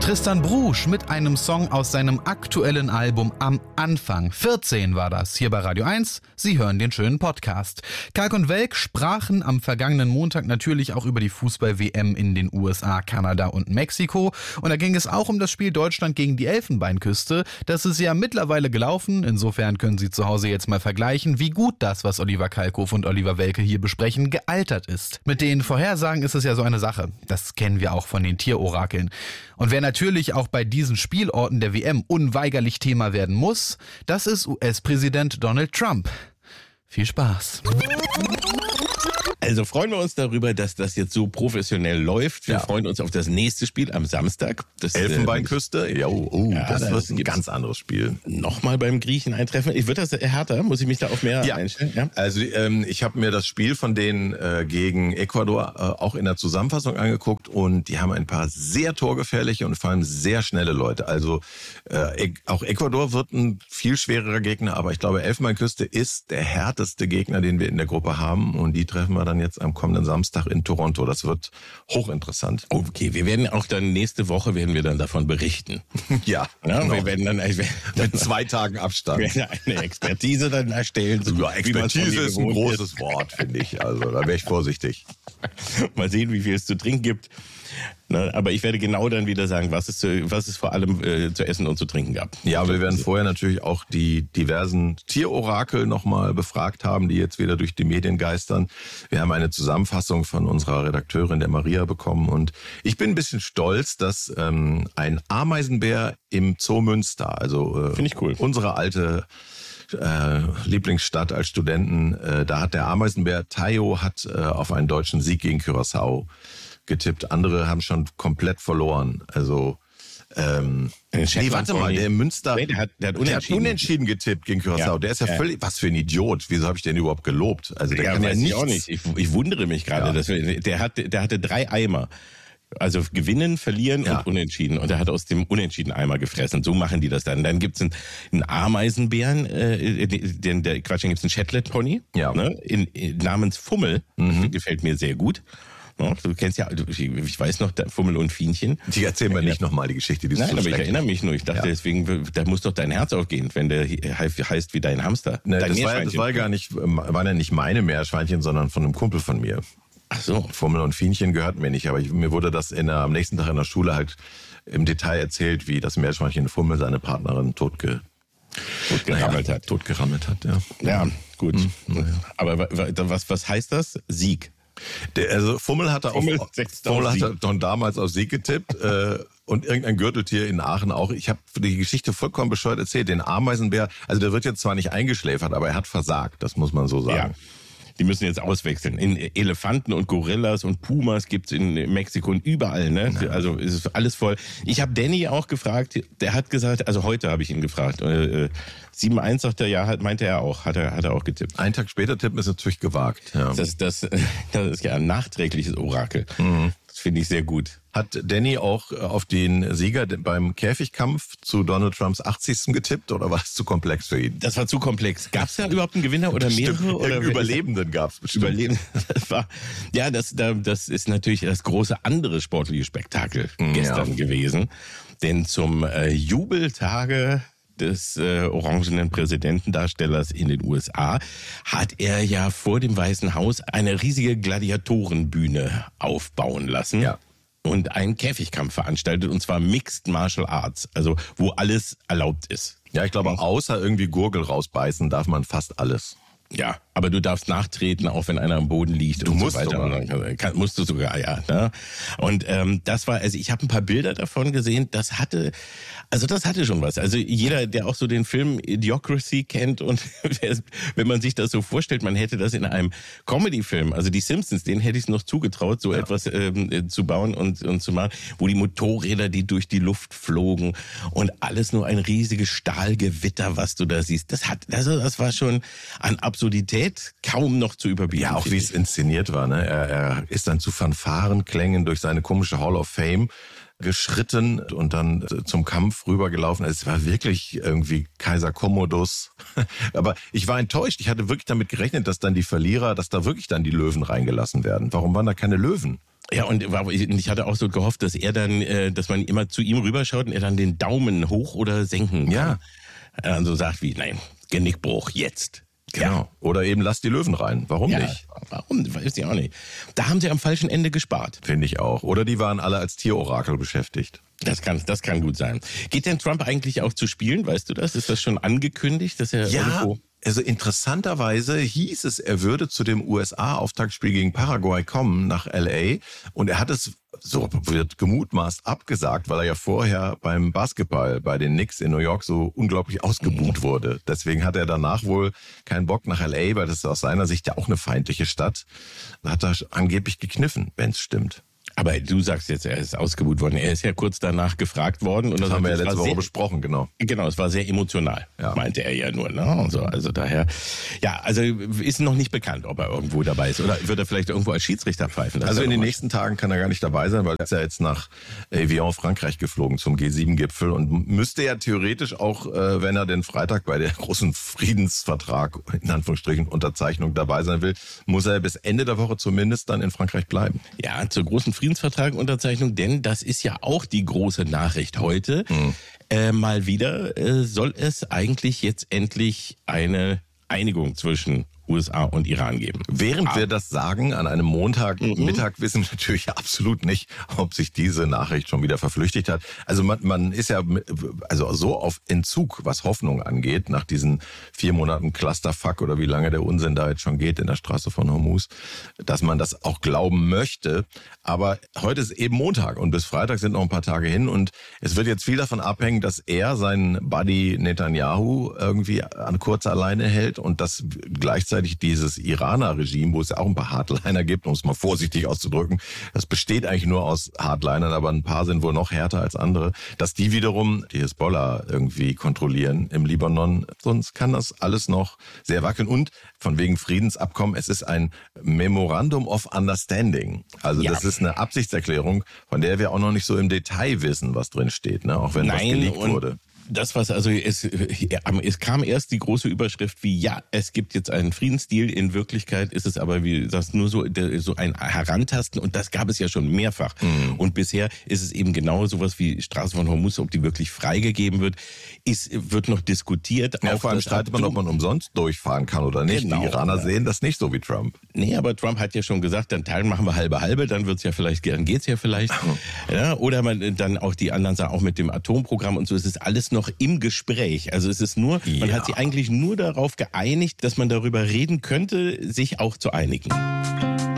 Tristan Brusch mit einem Song aus seinem aktuellen Album Am Anfang. 14 war das, hier bei Radio 1. Sie hören den schönen Podcast. Kalk und Welk sprachen am vergangenen Montag natürlich auch über die Fußball-WM in den USA, Kanada und Mexiko. Und da ging es auch um das Spiel Deutschland gegen die Elfenbeinküste. Das ist ja mittlerweile gelaufen. Insofern können Sie zu Hause jetzt mal vergleichen, wie gut das, was Oliver Kalkofe und Oliver Welke hier besprechen, gealtert ist. Mit den Vorhersagen ist es ja so eine Sache. Das kennen wir auch von den Tierorakeln. Und wer natürlich auch bei diesen Spielorten der WM unweigerlich Thema werden muss, das ist US-Präsident Donald Trump. Viel Spaß. Also freuen wir uns darüber, dass das jetzt so professionell läuft. Wir freuen uns auf das nächste Spiel am Samstag. Das Elfenbeinküste? Das wird ein ganz anderes Spiel. Nochmal beim Griechen eintreffen. Wird das härter? Muss ich mich da auf mehr einstellen? Ja. Also ich habe mir das Spiel von denen gegen Ecuador auch in der Zusammenfassung angeguckt und die haben ein paar sehr torgefährliche und vor allem sehr schnelle Leute. Also auch Ecuador wird ein viel schwererer Gegner, aber ich glaube, Elfenbeinküste ist der härteste Gegner, den wir in der Gruppe haben und die treffen wir dann jetzt am kommenden Samstag in Toronto. Das wird hochinteressant. Okay, wir werden auch dann nächste Woche davon berichten. Ja, genau. Wir werden dann mit 2 Tagen Abstand eine Expertise dann erstellen. Ja, Expertise ist ein großes Wort, finde ich. Also da wäre ich vorsichtig. Mal sehen, wie viel es zu trinken gibt. Aber ich werde genau dann wieder sagen, was es vor allem zu essen und zu trinken gab. Ja, wir werden vorher natürlich auch die diversen Tierorakel nochmal befragt haben, die jetzt wieder durch die Medien geistern. Wir haben eine Zusammenfassung von unserer Redakteurin, der Maria, bekommen. Und ich bin ein bisschen stolz, dass ein Ameisenbär im Zoo Münster, also finde ich cool, unsere alte Lieblingsstadt als Studenten, da hat der Ameisenbär Tayo auf einen deutschen Sieg gegen Curaçao getippt. Andere haben schon komplett verloren. Also warte mal, der Münster, der hat unentschieden getippt gegen Curaçao. Ja, der ist ja völlig, was für ein Idiot. Wieso habe ich den überhaupt gelobt? Also der kann ja nichts. Ich auch nicht. Ich wundere mich gerade, dass der hatte 3 Eimer. Also gewinnen, verlieren und unentschieden. Und er hat aus dem Unentschieden-Eimer gefressen. So machen die das dann. Dann gibt's einen Ameisenbären, dann gibt's einen Shetland-Pony, namens Fummel. Gefällt mir sehr gut. Ja, du kennst ja, ich weiß noch, Fummel und Fienchen. Die erzählen mir nicht nochmal die Geschichte, die ist so aber ich erinnere mich nur. Ich dachte deswegen, da muss doch dein Herz aufgehen, wenn der heißt wie dein Hamster. Ne, das war ja nicht meine Meerschweinchen, sondern von einem Kumpel von mir. Ach so. Fummel und Fienchen gehörten mir nicht, aber mir wurde das am nächsten Tag in der Schule halt im Detail erzählt, wie das Meerschweinchen Fummel seine Partnerin totgerammelt hat. Ja, gut. Aber was heißt das? Sieg. Fummel hatte dann damals auf Sieg getippt und irgendein Gürteltier in Aachen auch. Ich habe die Geschichte vollkommen bescheuert erzählt. Den Ameisenbär, also der wird jetzt zwar nicht eingeschläfert, aber er hat versagt, das muss man so sagen. Ja. Die müssen jetzt auswechseln. In Elefanten und Gorillas und Pumas gibt's in Mexiko und überall, ne? Ja. Also ist alles voll. Ich habe Danny auch gefragt, der hat gesagt, also heute habe ich ihn gefragt. 7-1 sagt er, meinte er auch, hat er auch getippt. Einen Tag später tippen ist natürlich gewagt. Ja. Das ist ja ein nachträgliches Orakel. Mhm. Das finde ich sehr gut. Hat Danny auch auf den Sieger beim Käfigkampf zu Donald Trumps 80. getippt oder war es zu komplex für ihn? Das war zu komplex. Gab es da überhaupt einen Gewinner oder mehrere? Oder Überlebenden gab es bestimmt. Das ist natürlich das große andere sportliche Spektakel gestern gewesen. Denn zum Jubeltage des orangenen Präsidentendarstellers in den USA hat er ja vor dem Weißen Haus eine riesige Gladiatorenbühne aufbauen lassen. Ja. Und einen Käfigkampf veranstaltet, und zwar Mixed Martial Arts, also wo alles erlaubt ist. Ja, ich glaube, außer irgendwie Gurgel rausbeißen darf man fast alles. Ja, aber du darfst nachtreten, auch wenn einer am Boden liegt und so weiter. Musst du sogar, ja. Ne? Und das war, also ich habe ein paar Bilder davon gesehen, das hatte schon was. Also jeder, der auch so den Film Idiocracy kennt und wenn man sich das so vorstellt, man hätte das in einem Comedy-Film, also die Simpsons, denen hätte ich es noch zugetraut, so etwas zu bauen und zu machen, wo die Motorräder, die durch die Luft flogen und alles nur ein riesiges Stahlgewitter, was du da siehst. Das war schon an Absurdität kaum noch zu überbieten. Ja, auch wie es inszeniert war. Ne? Er ist dann zu Fanfarenklängen durch seine komische Hall of Fame geschritten und dann zum Kampf rübergelaufen. Es war wirklich irgendwie Kaiser Commodus. Aber ich war enttäuscht. Ich hatte wirklich damit gerechnet, dass dann die Verlierer, dass da wirklich dann die Löwen reingelassen werden. Warum waren da keine Löwen? Ja, und ich hatte auch so gehofft, dass er dann, dass man immer zu ihm rüberschaut und er dann den Daumen hoch oder senken kann. Ja. Also sagt wie, nein, Genickbruch, jetzt. Genau. Ja. Oder eben lass die Löwen rein. Warum nicht? Warum? Weiß ich auch nicht. Da haben sie am falschen Ende gespart. Finde ich auch. Oder die waren alle als Tierorakel beschäftigt. Das kann gut sein. Geht denn Trump eigentlich auch zu spielen? Weißt du das? Ist das schon angekündigt, dass er irgendwo... Also interessanterweise hieß es, er würde zu dem USA-Auftaktspiel gegen Paraguay kommen nach L.A. Und er hat es, so wird gemutmaßt, abgesagt, weil er ja vorher beim Basketball bei den Knicks in New York so unglaublich ausgebuht wurde. Deswegen hat er danach wohl keinen Bock nach L.A., weil das ist aus seiner Sicht ja auch eine feindliche Stadt. Da hat er angeblich gekniffen, wenn es stimmt. Aber du sagst jetzt, er ist ausgebuht worden. Er ist ja kurz danach gefragt worden. Und das haben wir ja letzte Woche besprochen, genau. Genau, es war sehr emotional, meinte er ja nur. Ne? Also daher, ja, also ist noch nicht bekannt, ob er irgendwo dabei ist. Oder wird er vielleicht irgendwo als Schiedsrichter pfeifen? Also in den nächsten Tagen kann er gar nicht dabei sein, weil er ist ja jetzt nach Evian, Frankreich geflogen zum G7-Gipfel und müsste ja theoretisch auch, wenn er den Freitag bei der großen Friedensvertrag, in Anführungsstrichen, Unterzeichnung dabei sein will, muss er bis Ende der Woche zumindest dann in Frankreich bleiben. Ja, zur großen Friedensvertrag-Unterzeichnung, denn das ist ja auch die große Nachricht heute. Mal wieder soll es eigentlich jetzt endlich eine Einigung zwischen USA und Iran geben. Während wir das sagen, an einem Montagmittag wissen wir natürlich absolut nicht, ob sich diese Nachricht schon wieder verflüchtigt hat. Also man ist ja also so auf Entzug, was Hoffnung angeht, nach diesen 4 Monaten Clusterfuck oder wie lange der Unsinn da jetzt schon geht in der Straße von Hormuz, dass man das auch glauben möchte. Aber heute ist eben Montag und bis Freitag sind noch ein paar Tage hin und es wird jetzt viel davon abhängen, dass er seinen Buddy Netanyahu irgendwie an kurzer Leine hält und dass gleichzeitig dieses Iraner-Regime, wo es ja auch ein paar Hardliner gibt, um es mal vorsichtig auszudrücken, das besteht eigentlich nur aus Hardlinern, aber ein paar sind wohl noch härter als andere, dass die wiederum die Hisbollah irgendwie kontrollieren im Libanon. Sonst kann das alles noch sehr wackeln. Und von wegen Friedensabkommen, es ist ein Memorandum of Understanding. Also das ist eine Absichtserklärung, von der wir auch noch nicht so im Detail wissen, was drin steht, ne? Auch wenn was geleakt wurde. Das, was also es kam erst die große Überschrift wie, ja, es gibt jetzt einen Friedensdeal. In Wirklichkeit ist es aber, wie das nur so ein Herantasten und das gab es ja schon mehrfach. Und bisher ist es eben genau sowas wie Straße von Hormuz, ob die wirklich freigegeben wird, wird noch diskutiert. Ja, vor allem streitet man, ob man umsonst durchfahren kann oder nicht. Genau, die Iraner sehen das nicht so wie Trump. Nee, aber Trump hat ja schon gesagt, dann machen wir halbe, dann geht's ja vielleicht. Ja, oder man dann auch die anderen sagen, auch mit dem Atomprogramm und so, es ist alles noch im Gespräch. Also es ist nur, man hat sich eigentlich nur darauf geeinigt, dass man darüber reden könnte, sich auch zu einigen.